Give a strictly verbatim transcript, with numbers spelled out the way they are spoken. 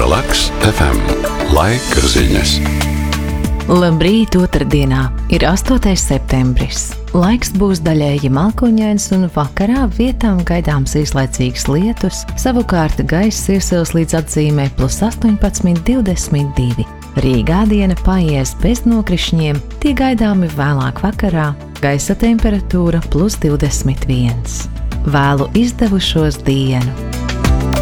Relaks F M. Laika ziņas. Labrīt, otrdienā ir astotais septembris. Laiks būs daļēji malkuņains un vakarā vietām gaidāms īslaicīgs lietus, savukārt gaiss iesils līdz atzīmē plus astoņpadsmit, divdesmit divi. Rīgā diena paies bez nokrišņiem, tie gaidāmi vēlāk vakarā, gaisa temperatūra plus divdesmit viens. Vēlu izdevušos dienu!